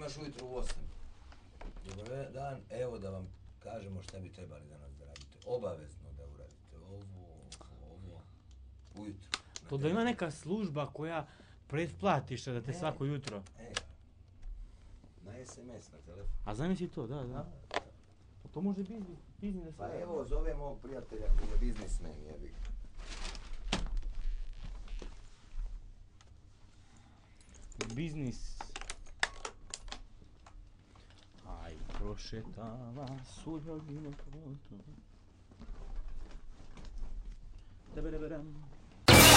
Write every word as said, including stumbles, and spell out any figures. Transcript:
imaš ujutro u osam. Dobar dan, evo da vam kažemo šta bi trebali danas da radite. Obavezno da uradite ovo, ovo, ovo, ujutro. To da ima neka služba koja pretplatiš da te svako jutro. E, na es em es, na telefon. A zamisli to, da, da. Pa to može biti biznis. Pa evo, zovem ovog prijatelja koji je biznismen, jebi. Biznis. Aj, prošetava sudbinu kvotu. Debereberem.